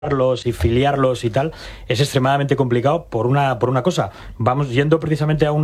y filiarlos y tal, es extremadamente complicado por una cosa. Vamos yendo precisamente a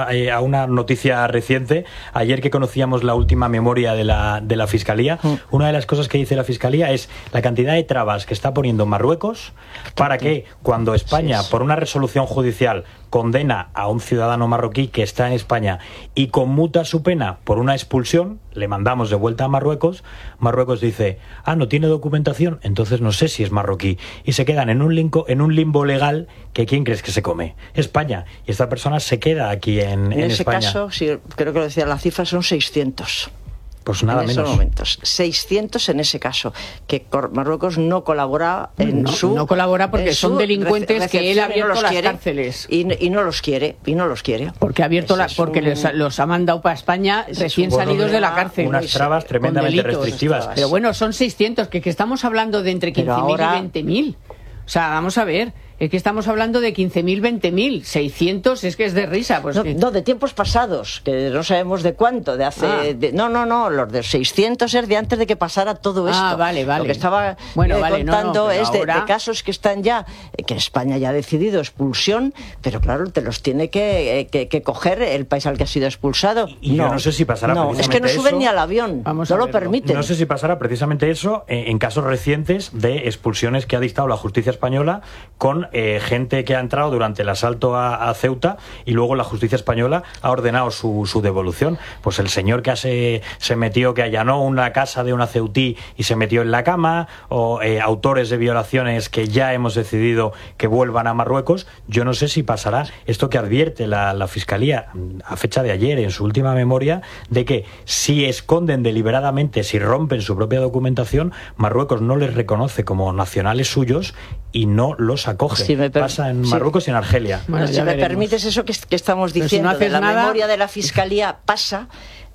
una noticia reciente. Ayer que conocíamos la última memoria de la Fiscalía, una de las cosas que dice la Fiscalía es la cantidad de trabas que está poniendo Marruecos para que cuando España, por una resolución judicial, condena a un ciudadano marroquí que está en España y conmuta su pena por una expulsión, le mandamos de vuelta a Marruecos, Marruecos dice, no tiene documentación, entonces no sé si es marroquí, y se quedan en un limbo legal que ¿quién crees que se come? España, y esta persona se queda aquí en ese España. Caso, sí, creo que lo decía, la cifra son 600. Pues nada en menos. esos momentos. 600 en ese caso, que Marruecos no colabora no colabora porque son delincuentes que él ha abierto las cárceles. Y no los quiere, Porque ha abierto los ha mandado para España recién salidos de la cárcel. Unas trabas tremendamente restrictivas. Pero bueno, son 600, que estamos hablando de entre 15.000 y 20.000. O sea, vamos a ver, es que estamos hablando de 15.000, 20.000, 600, es que es de risa. Pues no, de tiempos pasados, que no sabemos de cuánto, de hace... No, los de 600 es de antes de que pasara todo esto. Vale. Lo que estaba contando es de casos que están ya, que España ya ha decidido expulsión, pero claro, te los tiene que coger el país al que ha sido expulsado. Y yo no sé si pasará precisamente es que no suben eso, ni al avión, no lo permiten. No sé si pasará precisamente eso en casos recientes de expulsiones que ha dictado la justicia española con gente que ha entrado durante el asalto a Ceuta y luego la justicia española ha ordenado su devolución. Pues el señor que se metió, que allanó una casa de una ceutí y se metió en la cama, o autores de violaciones que ya hemos decidido que vuelvan a Marruecos. Yo no sé si pasará esto que advierte la Fiscalía a fecha de ayer en su última memoria, de que si esconden deliberadamente, si rompen su propia documentación, Marruecos no les reconoce como nacionales suyos y no los acoge. Pasa en Marruecos y en Argelia. Bueno, si me permites eso que estamos diciendo, si de la memoria de la Fiscalía pasa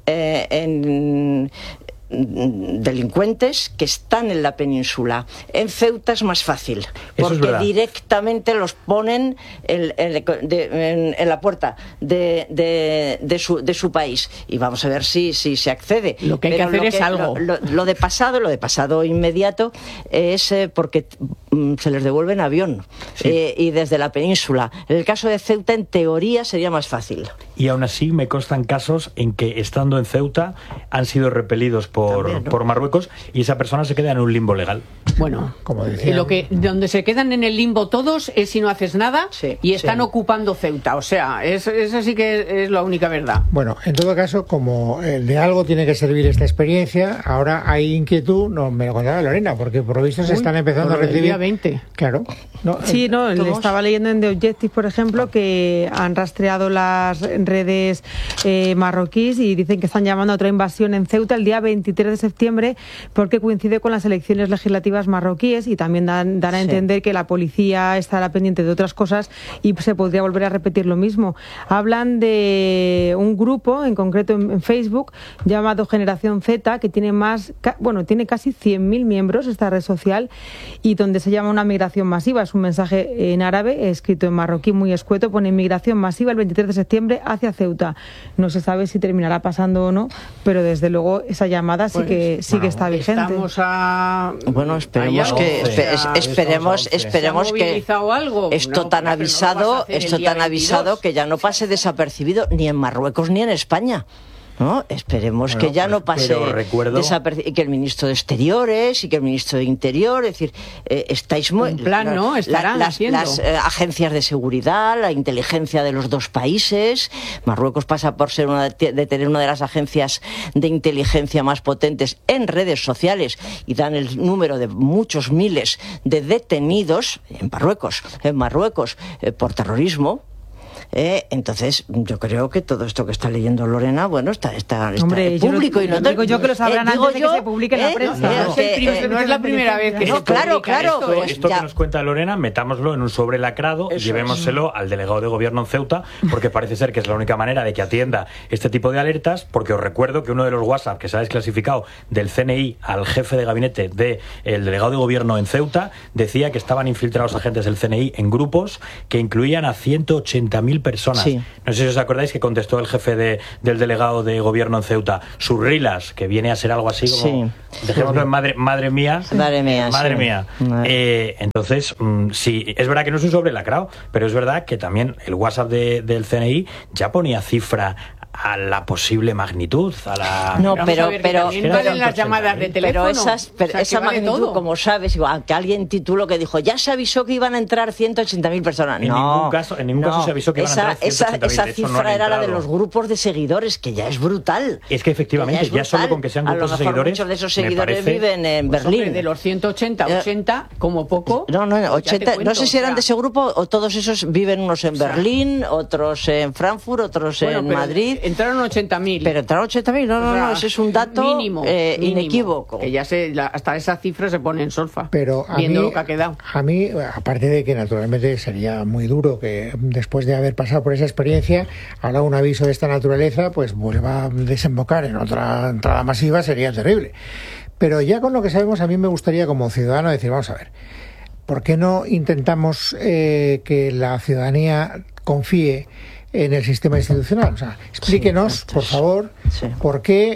en delincuentes que están en la península. En Ceuta es más fácil, porque directamente los ponen en la puerta de su país, y vamos a ver si se accede. Lo que hay que hacer es algo. Lo de pasado inmediato es porque se les devuelve en avión, y desde la península. En el caso de Ceuta, en teoría, sería más fácil. Y aún así me constan casos en que, estando en Ceuta, han sido repelidos por Marruecos y esa persona se queda en un limbo legal. Bueno, como decía, donde se quedan en el limbo todos es si no haces nada y están ocupando Ceuta. O sea, eso sí que es la única verdad. Bueno, en todo caso, como de algo tiene que servir esta experiencia, ahora hay inquietud, me lo contaba Lorena, porque por lo visto se están empezando a recibir... El día 20. Claro. Le estaba leyendo en The Objective, por ejemplo, que han rastreado las redes marroquíes y dicen que están llamando a otra invasión en Ceuta el día 23 de septiembre porque coincide con las elecciones legislativas marroquíes, y también dan a entender que la policía estará pendiente de otras cosas y se podría volver a repetir lo mismo. Hablan de un grupo, en concreto en Facebook, llamado Generación Z, que tiene tiene casi 100.000 miembros, esta red social, y donde se llama una migración masiva. Es un mensaje en árabe, escrito en marroquí muy escueto, pone migración masiva el 23 de septiembre hacia Ceuta. No se sabe si terminará pasando o no, pero desde luego esa llamada sí que está vigente. Bueno, esperemos que esto tan avisado que ya no pase desapercibido ni en Marruecos ni en España. ¿No? Esperemos que ya no pase desapercibido, que el ministro de Exteriores y que el ministro de Interior, es decir, estáis muy... las agencias de seguridad, la inteligencia de los dos países. Marruecos pasa por ser de tener una de las agencias de inteligencia más potentes en redes sociales, y dan el número de muchos miles de detenidos en Marruecos por terrorismo. Entonces yo creo que todo esto que está leyendo Lorena, está público, y no digo yo que lo sabrán antes de que se publique en la prensa. No es la primera vez que claro. Esto que nos cuenta Lorena, metámoslo en un sobre lacrado y llevémoselo al delegado de gobierno en Ceuta, porque parece ser que es la única manera de que atienda este tipo de alertas, porque os recuerdo que uno de los WhatsApp que se ha desclasificado del CNI al jefe de gabinete del delegado de gobierno en Ceuta decía que estaban infiltrados agentes del CNI en grupos que incluían a 180.000 180.000 personas. Sí. No sé si os acordáis que contestó el jefe del delegado de gobierno en Ceuta, Surrilas, que viene a ser algo así como... Sí. Dejémoslo en madre mía. Madre mía. Madre sí. mía. Entonces, sí, es verdad que no es un sobrelacrao, pero es verdad que también el WhatsApp del CNI ya ponía cifra a la posible magnitud, a la... No, pero valen las llamadas de teléfono. Esa magnitud, todo. Como sabes, que alguien tituló que dijo, ya se avisó que iban a entrar 180.000 personas. En ningún caso se avisó que iban a entrar 180.000. Esa cifra era la de los grupos de seguidores, que ya es brutal. Es que efectivamente, ya solo con que sean grupos de seguidores... Muchos de esos seguidores viven en Berlín. Hombre, de los 180, 80, como poco... No, 80, no sé si eran de ese grupo o todos esos viven unos en Berlín, otros en Frankfurt, otros en Madrid... Entraron 80.000. Pero entraron 80.000, no, ese es un dato mínimo, inequívoco. Que ya hasta esa cifra se pone en solfa, pero viendo lo que ha quedado. A mí, aparte de que naturalmente sería muy duro que después de haber pasado por esa experiencia, ahora un aviso de esta naturaleza pues vuelva a desembocar en otra entrada masiva, sería terrible. Pero ya con lo que sabemos, a mí me gustaría como ciudadano decir, vamos a ver, ¿por qué no intentamos que la ciudadanía confíe en el sistema institucional? O sea, explíquenos, por favor, por qué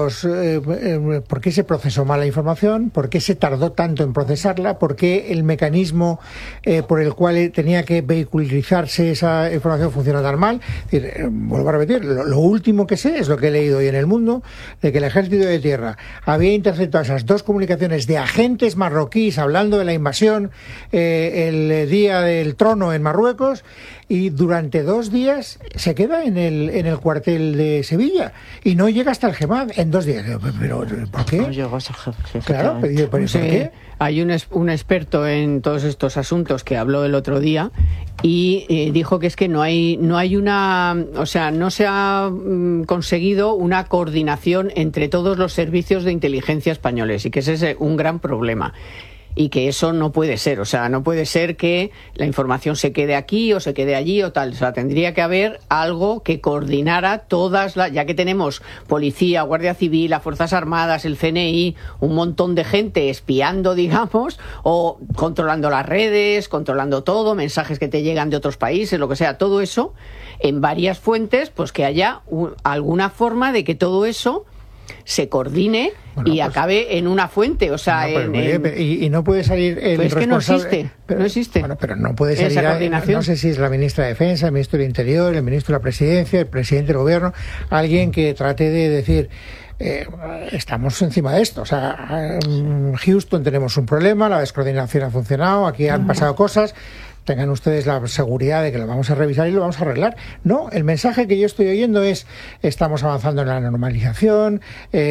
se procesó mal la información, por qué se tardó tanto en procesarla, por qué el mecanismo por el cual tenía que vehiculizarse esa información funciona tan mal. Es decir, vuelvo a repetir, lo último que sé es lo que he leído hoy en El Mundo, de que el Ejército de Tierra había interceptado esas 2 comunicaciones de agentes marroquíes hablando de la invasión el día del trono en Marruecos, y durante 2 días se queda en el cuartel de Sevilla y no llega hasta el GEMAD en 2 días. ¿Pero por qué? No llegó hasta el GEMAD. Claro, ¿por qué? Hay un experto en todos estos asuntos que habló el otro día y dijo que es que no hay una, o sea, no se ha conseguido una coordinación entre todos los servicios de inteligencia españoles, y que ese es un gran problema. Y que eso no puede ser, o sea, no puede ser que la información se quede aquí o se quede allí o tal, o sea, tendría que haber algo que coordinara todas las, ya que tenemos policía, Guardia Civil, las Fuerzas Armadas, el CNI, un montón de gente espiando, digamos, o controlando las redes, controlando todo, mensajes que te llegan de otros países, lo que sea, todo eso, en varias fuentes, pues que haya alguna forma de que todo eso se coordine y acabe en una fuente, o sea, y no puede salir el pues responsable. Que no existe. Bueno, pero no puede salir esa coordinación. No sé si es la ministra de Defensa, el ministro del Interior, el ministro de la Presidencia, el presidente del Gobierno, alguien que trate de decir, estamos encima de esto. O sea, en Houston tenemos un problema, la descoordinación ha funcionado, aquí han pasado cosas. Tengan ustedes la seguridad de que lo vamos a revisar y lo vamos a arreglar. No, el mensaje que yo estoy oyendo es: estamos avanzando en la normalización,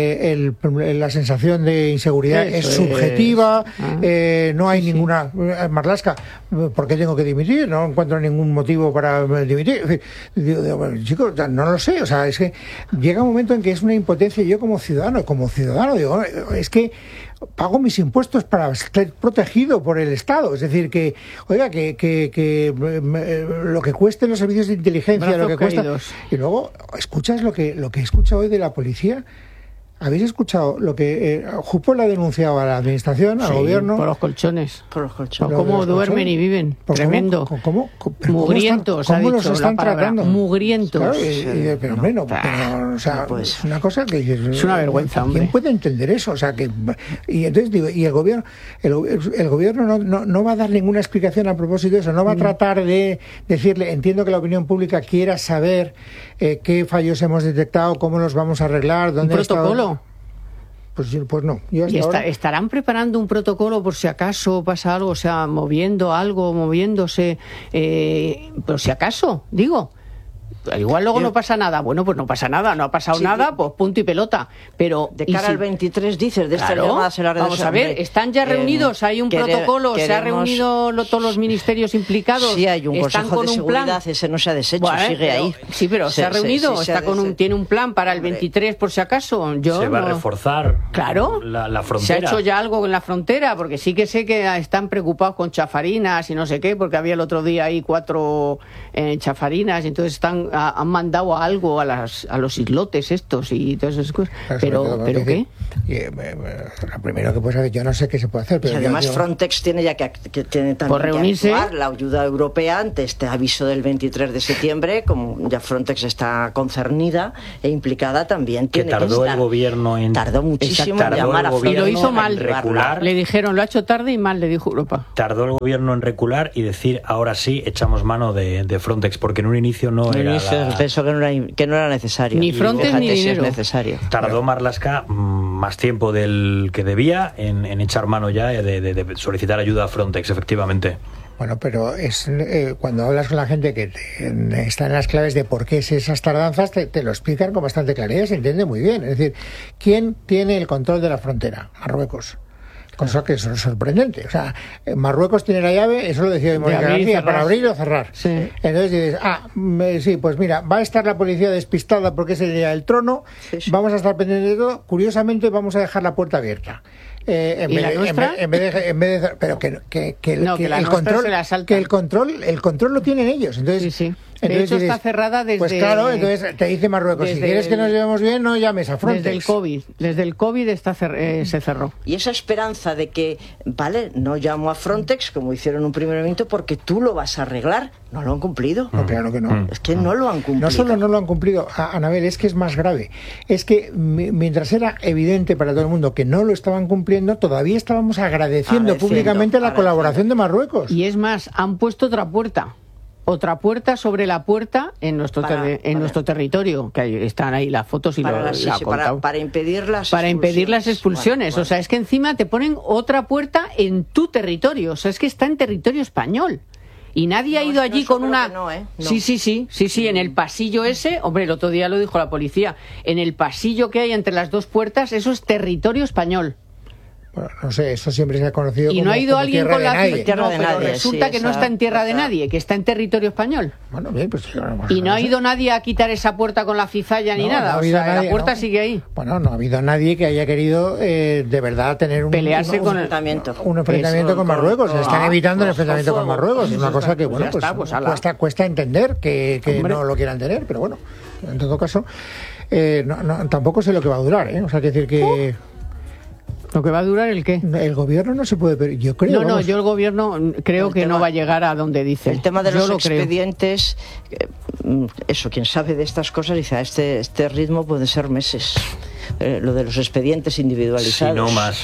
la sensación de inseguridad es subjetiva, no hay ninguna... Marlaska, ¿por qué tengo que dimitir? No encuentro ningún motivo para dimitir. Digo, chicos, no lo sé, o sea, es que llega un momento en que es una impotencia. Yo como ciudadano digo, es que pago mis impuestos para estar protegido por el Estado, es decir, que, oiga, que lo que cuesten los servicios de inteligencia, lo que cuesta, y luego escuchas lo que he escuchado hoy de la policía. ¿Habéis escuchado lo que Jupol ha denunciado a la administración, al gobierno? Por los colchones. ¿Cómo duermen y viven? Tremendo. ¿Cómo mugrientos, ¿cómo los están tratando? Mugrientos. Claro, pero hombre, o sea, es una cosa que es una vergüenza, hombre. ¿Quién puede entender eso? O sea, y entonces digo, y el gobierno no va a dar ninguna explicación a propósito de eso, no va a tratar de decirle, entiendo que la opinión pública quiera saber qué fallos hemos detectado, cómo los vamos a arreglar, dónde ¿un protocolo? Pues no. ¿Estarán preparando un protocolo por si acaso pasa algo? O sea, moviéndose, por si acaso, digo. Igual luego no pasa nada. Bueno, pues no pasa nada, no ha pasado nada, pues punto y pelota. Pero de cara al 23 dices de estas llamadas en la red. Vamos a ver, están ya reunidos, hay un protocolo, se han reunido todos los ministerios implicados. Sí, hay un consejo de seguridad, ese no se ha deshecho, sigue ahí. Sí, pero se ha reunido, tiene un plan para el 23 por si acaso. Se va a reforzar la frontera. Se ha hecho ya algo en la frontera, porque sí que sé que están preocupados con chafarinas y no sé qué, porque había el otro día ahí 4 chafarinas, y entonces están han mandado algo a los islotes estos y todas esas cosas. ¿Pero qué? Lo primero que puedes hacer, yo no sé qué se puede hacer. Pero además Frontex tiene ya que tiene también reunirse, que actuar la ayuda europea ante este aviso del 23 de septiembre, como ya Frontex está concernida e implicada también. Que tardó el gobierno en... Tardó muchísimo en llamar a Frontex. Y lo hizo mal. Recular. Le dijeron, lo ha hecho tarde y mal, le dijo Europa. Tardó el gobierno en recular y decir, ahora sí, echamos mano de Frontex, porque en un inicio no era... Pensó que no era necesario. Ni Frontex ni dinero. Necesario. Tardó Marlaska más tiempo del que debía en echar mano ya de solicitar ayuda a Frontex, efectivamente. Bueno, pero es cuando hablas con la gente que está en las claves de por qué es esas tardanzas, te lo explican con bastante claridad, se entiende muy bien. Es decir, ¿quién tiene el control de la frontera? Marruecos. Cosa que es sorprendente. O sea, Marruecos tiene la llave, eso lo decía Mónica García, para abrir o cerrar. Sí. Entonces dices, sí, pues mira, va a estar la policía despistada porque es el día del trono, vamos a estar pendientes de todo, curiosamente vamos a dejar la puerta abierta. En vez de pero que el control lo tienen ellos. Entonces, sí. De hecho, está cerrada desde... Pues claro, entonces te dice Marruecos, si quieres que nos llevemos bien, no llames a Frontex. Desde el COVID se cerró. Y esa esperanza de que, vale, no llamo a Frontex, como hicieron en un primer momento, porque tú lo vas a arreglar, no lo han cumplido. No, claro que no. Es que no lo han cumplido. No solo no lo han cumplido, Anabel, es que es más grave. Es que mientras era evidente para todo el mundo que no lo estaban cumpliendo, todavía estábamos agradeciendo públicamente la colaboración de Marruecos. Y es más, han puesto otra puerta sobre la puerta en nuestro territorio, que están ahí las fotos y para impedir las expulsiones. Bueno. O sea, es que encima te ponen otra puerta en tu territorio, o sea, es que está en territorio español. Y nadie ha ido allí con una... No. Sí, en el pasillo ese, hombre, el otro día lo dijo la policía, en el pasillo que hay entre las dos puertas, eso es territorio español. Bueno, no sé, eso siempre se ha conocido y no ha ido alguien con la tierra de nadie. Resulta que no está en tierra de nadie, que está en territorio español. Bueno, bien, pues y no ha ido nadie a quitar esa puerta con la cizalla ni nada. O sea, la puerta sigue ahí. Bueno, no ha habido nadie que haya querido de verdad tener un enfrentamiento con Marruecos. Están evitando el enfrentamiento con Marruecos. Es una cosa que bueno, cuesta entender que no lo quieran tener, pero bueno, en todo caso, tampoco sé lo que va a durar, ¿eh? O sea, hay que decir que ¿lo que va a durar el qué? El gobierno no se puede... Pero yo creo... yo el gobierno creo que no va a llegar a donde dice. El tema de los expedientes, eso, quien sabe de estas cosas dice, a este ritmo puede ser meses. Lo de los expedientes individualizados. Sí, no más.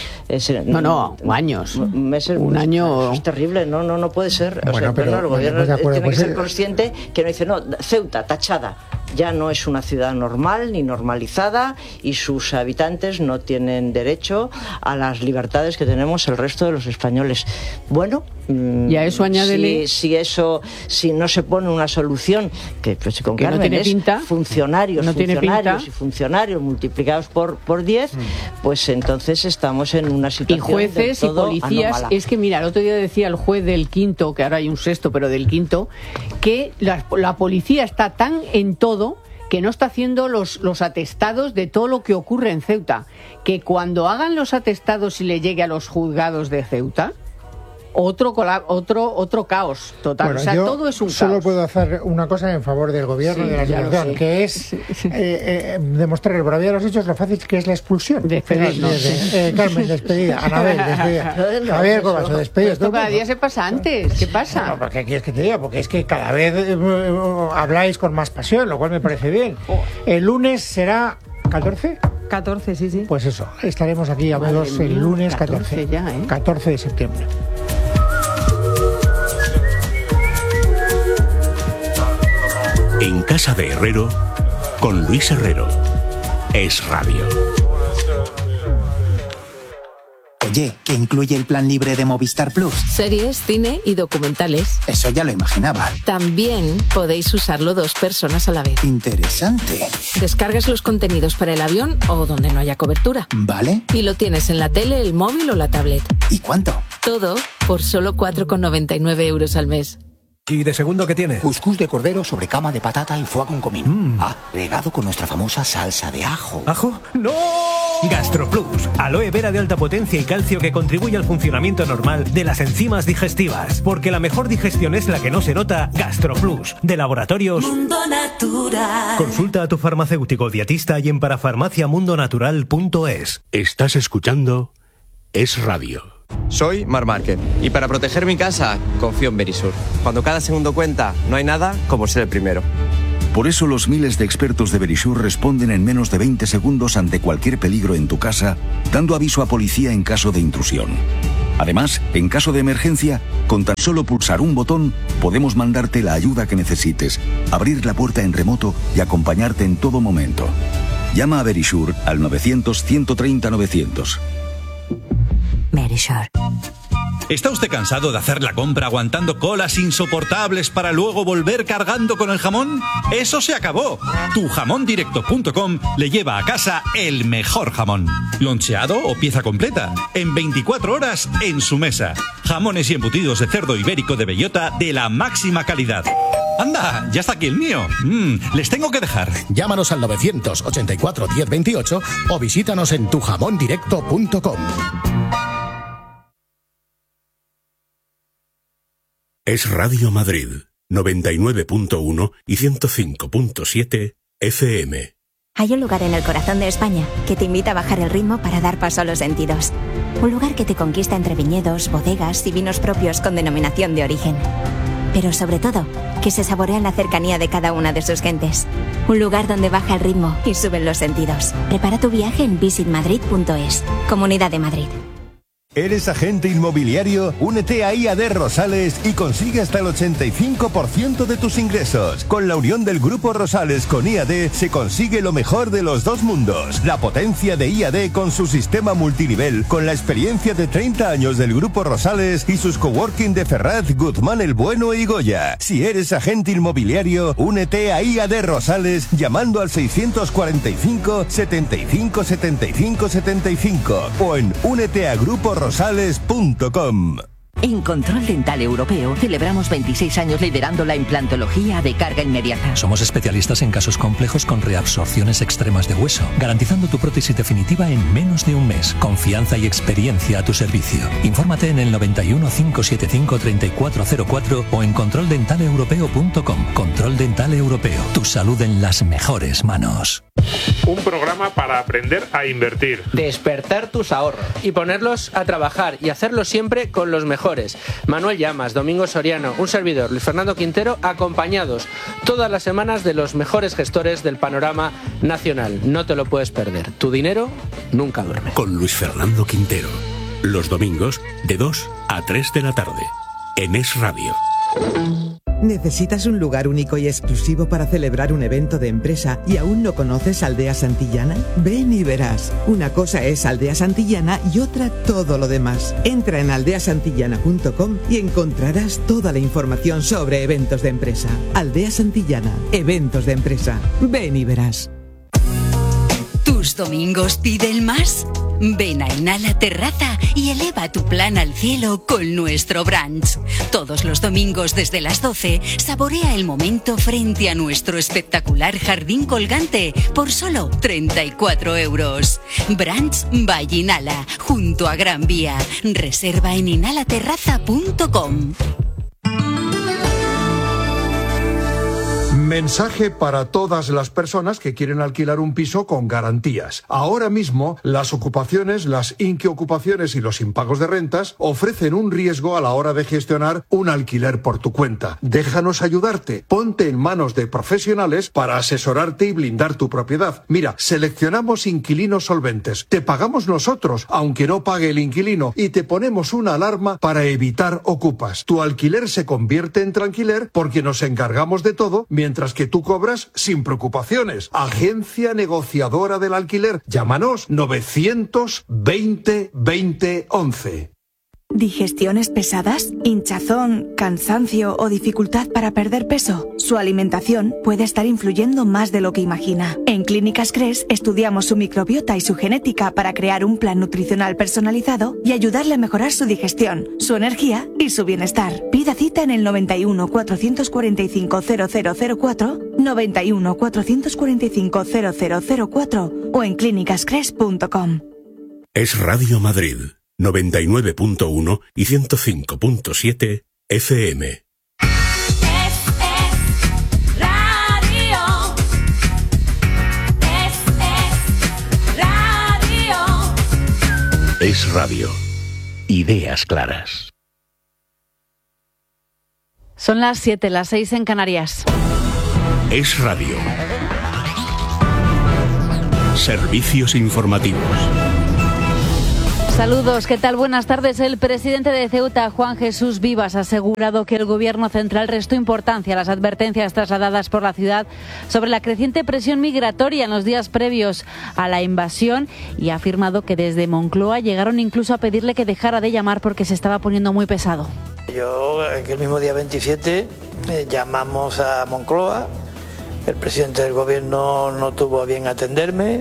Años. Meses, un año. Es terrible, no puede ser. Bueno, pero el gobierno tiene que ser consciente que no dice, Ceuta, tachada. Ya no es una ciudad normal ni normalizada y sus habitantes no tienen derecho a las libertades que tenemos el resto de los españoles. Bueno, y a eso añádele... si no se pone una solución que pues, con que Carmen, no tiene pinta, funcionarios multiplicados por 10, pues entonces estamos en una situación y jueces y policías anómala. Es que mira, el otro día decía el juez del quinto, que ahora hay un sexto, pero del quinto, que la policía está tan en todo que no está haciendo los atestados de todo lo que ocurre en Ceuta, que cuando hagan los atestados y le llegue a los juzgados de Ceuta, otro caos total. Bueno, o sea, todo es un caos. Solo puedo hacer una cosa en favor del gobierno de la situación, que es demostrar por vía de los hechos lo fácil que es la expulsión. Carmen, despedida. Anabel, despedida. Javier Corbacho, despedida. Esto cada día se pasa antes. ¿Qué pasa? No, ¿qué quieres que te diga? Porque es que cada vez habláis con más pasión, lo cual me parece bien. El lunes será 14. 14, sí. Pues eso, estaremos aquí, amigos, el lunes 14 ya, 14 de septiembre. En Casa de Herrero, con Luis Herrero. Es Radio. Oye, ¿qué incluye el plan libre de Movistar Plus? Series, cine y documentales. Eso ya lo imaginaba. También podéis usarlo 2 personas a la vez. Interesante. Descargas los contenidos para el avión o donde no haya cobertura. ¿Vale? Y lo tienes en la tele, el móvil o la tablet. ¿Y cuánto? Todo por solo 4,99 € al mes. ¿Y de segundo qué tiene? Cuscús de cordero sobre cama de patata y foie con comino. Regado con nuestra famosa salsa de ajo. ¿Ajo? ¡No! GastroPlus, aloe vera de alta potencia y calcio que contribuye al funcionamiento normal de las enzimas digestivas. Porque la mejor digestión es la que no se nota. GastroPlus, de Laboratorios Mundo Natural. Consulta a tu farmacéutico dietista y en parafarmaciamundonatural.es. Estás escuchando Es Radio. Soy Mar Márquez y para proteger mi casa confío en Verisur. Cuando cada segundo cuenta, no hay nada como ser el primero. Por eso los miles de expertos de Verisur responden en menos de 20 segundos ante cualquier peligro en tu casa, dando aviso a policía en caso de intrusión. Además, en caso de emergencia, con tan solo pulsar un botón, podemos mandarte la ayuda que necesites, abrir la puerta en remoto y acompañarte en todo momento. Llama a Verisur al 900-130-900. Verisur. ¿Está usted cansado de hacer la compra aguantando colas insoportables para luego volver cargando con el jamón? ¡Eso se acabó! Tujamondirecto.com le lleva a casa el mejor jamón. Loncheado o pieza completa. En 24 horas en su mesa. Jamones y embutidos de cerdo ibérico de bellota de la máxima calidad. ¡Anda! ¡Ya está aquí el mío! Les tengo que dejar. Llámanos al 984 1028 o visítanos en tujamondirecto.com. Es Radio Madrid, 99.1 y 105.7 FM. Hay un lugar en el corazón de España que te invita a bajar el ritmo para dar paso a los sentidos. Un lugar que te conquista entre viñedos, bodegas y vinos propios con denominación de origen. Pero sobre todo, que se saborea en la cercanía de cada una de sus gentes. Un lugar donde baja el ritmo y suben los sentidos. Prepara tu viaje en visitmadrid.es. Comunidad de Madrid. ¿Eres agente inmobiliario? Únete a IAD Rosales y consigue hasta el 85% de tus ingresos. Con la unión del Grupo Rosales con IAD se consigue lo mejor de los dos mundos. La potencia de IAD con su sistema multinivel, con la experiencia de 30 años del Grupo Rosales y sus coworking de Ferraz, Guzmán el Bueno y Goya. Si eres agente inmobiliario, únete a IAD Rosales llamando al 645 75 75 75 o en úneteagruporosales.com. En Control Dental Europeo celebramos 26 años liderando la implantología de carga inmediata. Somos especialistas en casos complejos con reabsorciones extremas de hueso, garantizando tu prótesis definitiva en menos de un mes. Confianza y experiencia a tu servicio. Infórmate en el 91 575 3404 o en controldentaleeuropeo.com. Control Dental Europeo. Tu salud en las mejores manos. Un programa para aprender a invertir. Despertar tus ahorros y ponerlos a trabajar y hacerlo siempre con los mejores. Manuel Llamas, Domingo Soriano, un servidor, Luis Fernando Quintero, acompañados todas las semanas de los mejores gestores del panorama nacional. No te lo puedes perder. Tu dinero nunca duerme. Con Luis Fernando Quintero. Los domingos de 2 a 3 de la tarde. En Es Radio. ¿Necesitas un lugar único y exclusivo para celebrar un evento de empresa y aún no conoces Aldea Santillana? Ven y verás. Una cosa es Aldea Santillana y otra todo lo demás. Entra en aldeasantillana.com y encontrarás toda la información sobre eventos de empresa. Aldea Santillana, eventos de empresa. Ven y verás. ¿Tus domingos piden más? Ven a Inhala Terraza y eleva tu plan al cielo con nuestro brunch. Todos los domingos desde las 12, saborea el momento frente a nuestro espectacular jardín colgante por solo 34 euros. Brunch by Inhala, junto a Gran Vía. Reserva en inhalaterraza.com. Mensaje para todas las personas que quieren alquilar un piso con garantías. Ahora mismo, las ocupaciones, las inquiocupaciones y los impagos de rentas ofrecen un riesgo a la hora de gestionar un alquiler por tu cuenta. Déjanos ayudarte. Ponte en manos de profesionales para asesorarte y blindar tu propiedad. Mira, seleccionamos inquilinos solventes. Te pagamos nosotros, aunque no pague el inquilino, y te ponemos una alarma para evitar ocupas. Tu alquiler se convierte en tranquiler porque nos encargamos de todo, mientras que tú cobras sin preocupaciones. Agencia negociadora del alquiler. Llámanos 920 20 11. ¿Digestiones pesadas? ¿Hinchazón, cansancio o dificultad para perder peso? Su alimentación puede estar influyendo más de lo que imagina. En Clínicas Cres estudiamos su microbiota y su genética para crear un plan nutricional personalizado y ayudarle a mejorar su digestión, su energía y su bienestar. Pide Pida cita en el 91 445 0004, 91 445 0004 o en clínicascres.com. Es Radio Madrid, 99.1 y 105.7 FM. Es radio. Ideas claras. Son las 7, las 6 en Canarias. Es radio. Servicios informativos. Saludos, ¿qué tal? Buenas tardes. El presidente de Ceuta, Juan Jesús Vivas, ha asegurado que el Gobierno central restó importancia a las advertencias trasladadas por la ciudad sobre la creciente presión migratoria en los días previos a la invasión y ha afirmado que desde Moncloa llegaron incluso a pedirle que dejara de llamar porque se estaba poniendo muy pesado. Yo, el mismo día 27, llamamos a Moncloa, el presidente del Gobierno no tuvo a bien atenderme.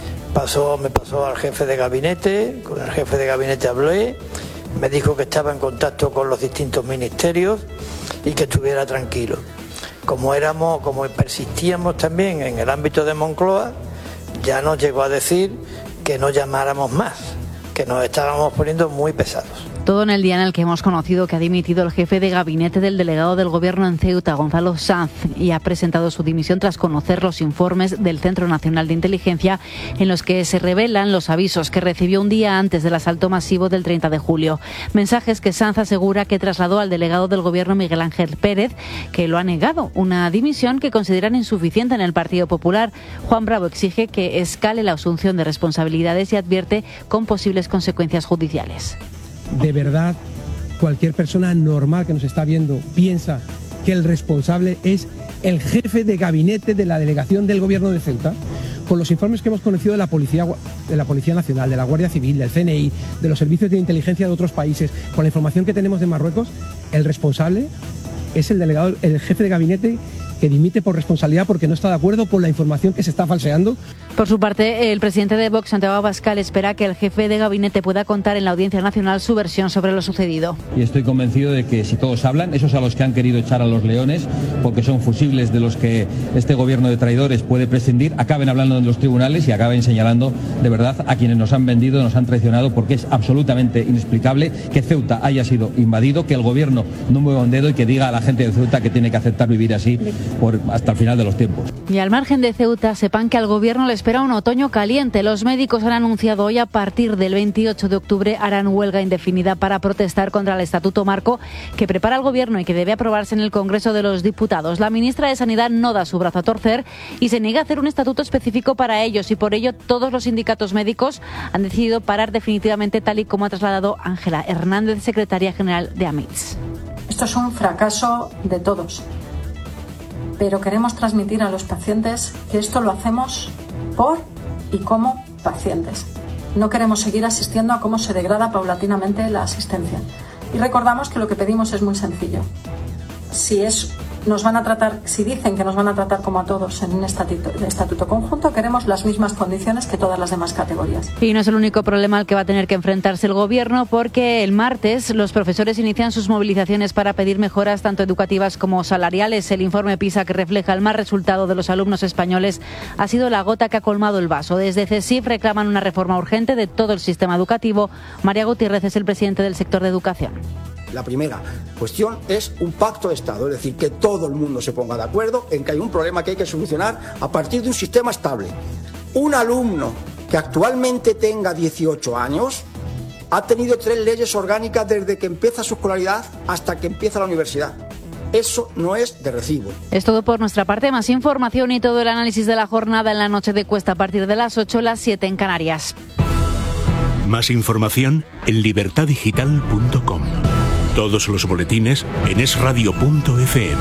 Me pasó al jefe de gabinete, con el jefe de gabinete hablé, me dijo que estaba en contacto con los distintos ministerios y que estuviera tranquilo. Como persistíamos también en el ámbito de Moncloa, ya nos llegó a decir que no llamáramos más, que nos estábamos poniendo muy pesados. Todo en el día en el que hemos conocido que ha dimitido el jefe de gabinete del delegado del Gobierno en Ceuta, Gonzalo Sanz, y ha presentado su dimisión tras conocer los informes del Centro Nacional de Inteligencia en los que se revelan los avisos que recibió un día antes del asalto masivo del 30 de julio. Mensajes que Sanz asegura que trasladó al delegado del Gobierno, Miguel Ángel Pérez, que lo ha negado. Una dimisión que consideran insuficiente en el Partido Popular. Juan Bravo exige que escale la asunción de responsabilidades y advierte con posibles consecuencias judiciales. De verdad, cualquier persona normal que nos está viendo piensa que el responsable es el jefe de gabinete de la delegación del Gobierno de Ceuta. Con los informes que hemos conocido de la Policía Nacional, de la Guardia Civil, del CNI, de los servicios de inteligencia de otros países, con la información que tenemos de Marruecos, el responsable es el delegado, el jefe de gabinete, que dimite por responsabilidad porque no está de acuerdo con la información que se está falseando. Por su parte, el presidente de Vox, Santiago Abascal, espera que el jefe de gabinete pueda contar en la Audiencia Nacional su versión sobre lo sucedido. Y estoy convencido de que si todos hablan, esos a los que han querido echar a los leones, porque son fusibles de los que este gobierno de traidores puede prescindir, acaben hablando en los tribunales y acaben señalando de verdad a quienes nos han vendido, nos han traicionado, porque es absolutamente inexplicable que Ceuta haya sido invadido, que el gobierno no mueva un dedo y que diga a la gente de Ceuta que tiene que aceptar vivir así hasta el final de los tiempos. Y al margen de Ceuta, sepan que al Gobierno le espera un otoño caliente. Los médicos han anunciado hoy a partir del 28 de octubre harán huelga indefinida para protestar contra el Estatuto Marco que prepara el Gobierno y que debe aprobarse en el Congreso de los Diputados. La ministra de Sanidad no da su brazo a torcer y se niega a hacer un estatuto específico para ellos y por ello todos los sindicatos médicos han decidido parar definitivamente, tal y como ha trasladado Ángela Hernández, secretaria general de AMITS. Esto es un fracaso de todos. Pero queremos transmitir a los pacientes que esto lo hacemos por y como pacientes. No queremos seguir asistiendo a cómo se degrada paulatinamente la asistencia. Y recordamos que lo que pedimos es muy sencillo. Si dicen que nos van a tratar como a todos en un estatuto conjunto, queremos las mismas condiciones que todas las demás categorías. Y no es el único problema al que va a tener que enfrentarse el Gobierno, porque el martes los profesores inician sus movilizaciones para pedir mejoras tanto educativas como salariales. El informe PISA, que refleja el mal resultado de los alumnos españoles, ha sido la gota que ha colmado el vaso. Desde CESIF reclaman una reforma urgente de todo el sistema educativo. María Gutiérrez es el presidente del sector de educación. La primera cuestión es un pacto de Estado, es decir, que todo el mundo se ponga de acuerdo en que hay un problema que hay que solucionar a partir de un sistema estable. Un alumno que actualmente tenga 18 años ha tenido 3 leyes orgánicas desde que empieza su escolaridad hasta que empieza la universidad. Eso no es de recibo. Es todo por nuestra parte. Más información y todo el análisis de la jornada en la noche de Cuesta a partir de las 8, las 7 en Canarias. Más información en libertadigital.com. Todos los boletines en esradio.fm.